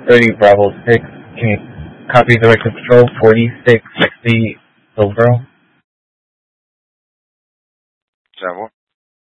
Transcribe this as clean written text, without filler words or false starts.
30 Bravo 6. Can you copy direct control 4660 Hillsborough? Bravo.